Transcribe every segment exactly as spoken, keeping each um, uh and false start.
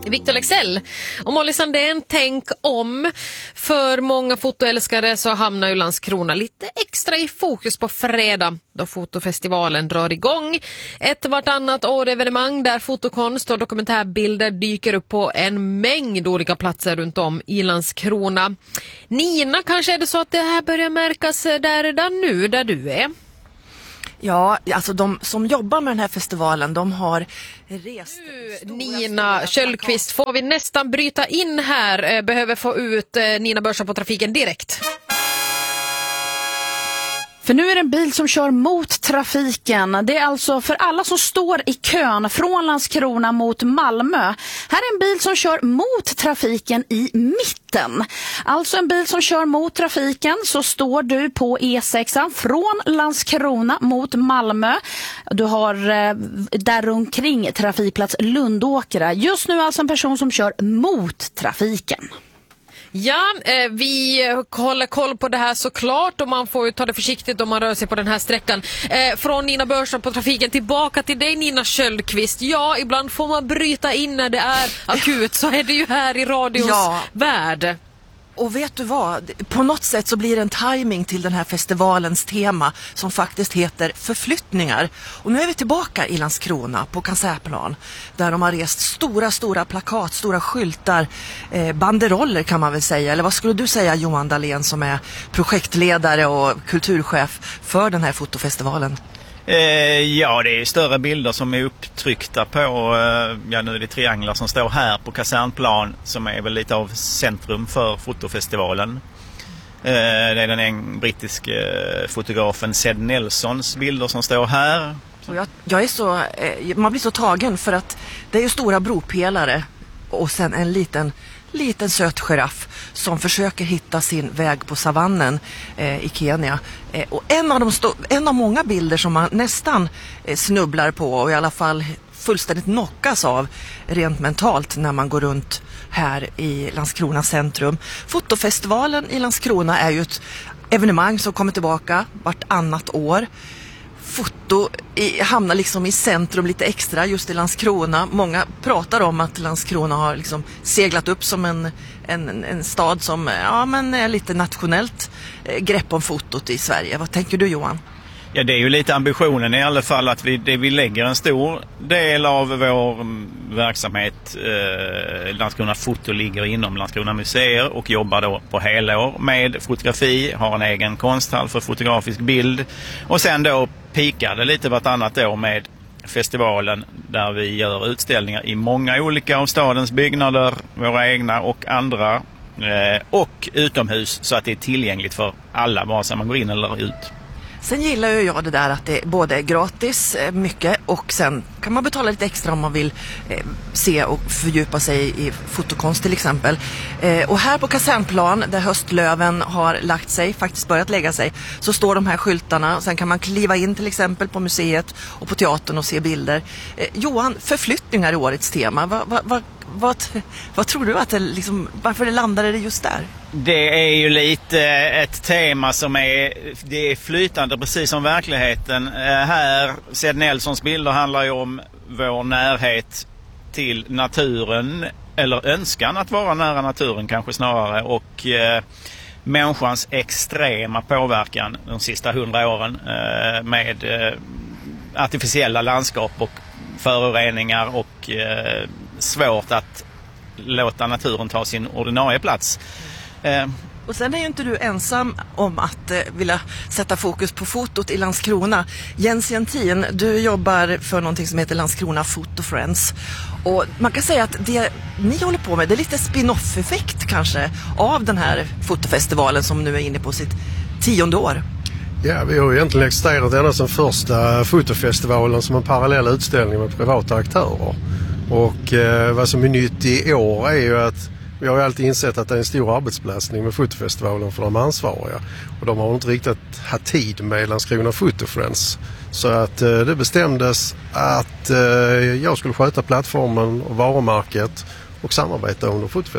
Victor Lexell och Molly Sandén, tänk om. För många fotoälskare så hamnar ju Landskrona lite extra i fokus på fredag då fotofestivalen drar igång. Ett vartannat år evenemang där fotokonst och dokumentärbilder dyker upp på en mängd olika platser runt om i Landskrona. Nina, kanske är det så att det här börjar märkas där redan nu där du är? Ja, alltså de som jobbar med den här festivalen, de har rest... Nu, Nina Kjellqvist, får vi nästan bryta in här. Behöver få ut Nina Börsa på trafiken direkt. För nu är det en bil som kör mot trafiken. Det är alltså för alla som står i kön från Landskrona mot Malmö. Här är en bil som kör mot trafiken i mitten. Alltså en bil som kör mot trafiken, så står du på E sex från Landskrona mot Malmö. Du har eh, där omkring trafikplats Lundåkra. Just nu alltså en person som kör mot trafiken. Ja, eh, vi håller koll på det här såklart och man får ju ta det försiktigt om man rör sig på den här sträckan. Eh, från Nina Börsa på trafiken tillbaka till dig, Nina Kjellqvist. Ja, ibland får man bryta in när det är akut, så är det ju här i radions ja. värld. Och vet du vad? På något sätt så blir det en timing till den här festivalens tema som faktiskt heter förflyttningar. Och nu är vi tillbaka i Landskrona på Konsertplan där de har rest stora, stora plakat, stora skyltar, eh, banderoller kan man väl säga. Eller vad skulle du säga, Johan Dahlén, som är projektledare och kulturchef för den här fotofestivalen? Eh, ja, det är större bilder som är upptryckta på, eh, ja nu är det trianglar som står här på Kasernplan som är väl lite av centrum för fotofestivalen. Eh, det är den en brittiske eh, fotografen Sed Nelsons bilder som står här. Och jag, jag är så, eh, man blir så tagen för att det är ju stora bropelare och sen en liten liten söt giraff som försöker hitta sin väg på savannen eh, i Kenya. Eh, och en av, de sto- en av många bilder som man nästan eh, snubblar på och i alla fall fullständigt knockas av rent mentalt när man går runt här i Landskrona centrum. Fotofestivalen i Landskrona är ju ett evenemang som kommer tillbaka vartannat år. Foto i, hamnar liksom i centrum lite extra just i Landskrona. Många pratar om att Landskrona har liksom seglat upp som en, en, en stad som ja, men är lite nationellt eh, grepp om fotot i Sverige. Vad tänker du, Johan? Ja, det är ju lite ambitionen i alla fall att vi, det vi lägger en stor del av vår verksamhet. Eh, Landskrona Foto ligger inom Landskrona museer och jobbar då på helår med fotografi, har en egen konsthall för fotografisk bild och sen då pikar det lite vartannat år med festivalen där vi gör utställningar i många olika av stadens byggnader, våra egna och andra, eh, och utomhus så att det är tillgängligt för alla vare sig man går in eller ut. Sen gillar ju jag det där att det både är gratis mycket och sen kan man betala lite extra om man vill eh, se och fördjupa sig i fotokonst till exempel. Eh, och här på Kasernplan där höstlöven har lagt sig, faktiskt börjat lägga sig, så står de här skyltarna och sen kan man kliva in till exempel på museet och på teatern och se bilder. Eh, Johan, förflyttningar i årets tema, vad, vad, vad, vad, vad tror du att det liksom, varför det landade det just där? Det är ju lite ett tema som är, det är flytande precis som verkligheten. Här, Sed Nelsons bilder handlar ju om vår närhet till naturen, eller önskan att vara nära naturen kanske snarare, och eh, människans extrema påverkan de sista hundra åren eh, med eh, artificiella landskap och föroreningar och eh, svårt att låta naturen ta sin ordinarie plats. Eh, Och sen är ju inte du ensam om att eh, vilja sätta fokus på fotot i Landskrona. Jens Jentin, du jobbar för någonting som heter Landskrona Photo Friends. Och man kan säga att det ni håller på med, det är lite spin-off-effekt kanske av den här fotofestivalen som nu är inne på sitt tionde år. Ja, vi har ju egentligen existerat ända sedan första fotofestivalen som en parallell utställning med privata aktörer. Och eh, vad som är nytt i år är ju att vi har ju alltid insett att det är en stor arbetsbelastning med fotofestivalen för de ansvariga. Och de har inte riktigt haft tid med Landskrona Photo Friends. Så att eh, det bestämdes att eh, jag skulle sköta plattformen och varumärket och samarbeta under fotofestivalen.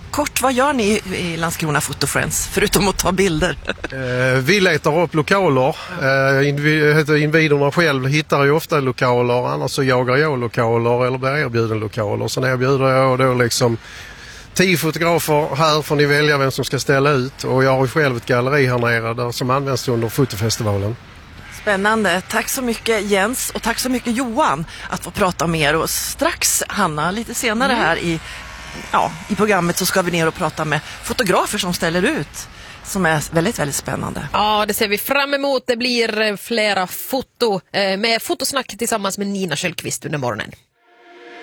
Kort, vad gör ni i Landskrona Photo Friends förutom att ta bilder? Eh, vi letar upp lokaler. Eh, inv- individerna själv hittar ju ofta lokaler, annars så jagar jag lokaler eller blir erbjuden lokaler. Sen erbjuder jag då liksom tio fotografer, här får ni välja vem som ska ställa ut, och jag har ju själv ett galleri här nere där som används under fotofestivalen. Spännande. Tack så mycket Jens och tack så mycket Johan att få prata med er. Och strax, Hanna, lite senare här i, ja, i programmet så ska vi ner och prata med fotografer som ställer ut, som är väldigt, väldigt spännande. Ja, det ser vi fram emot. Det blir flera foto med fotosnack tillsammans med Nina Kjellqvist under morgonen.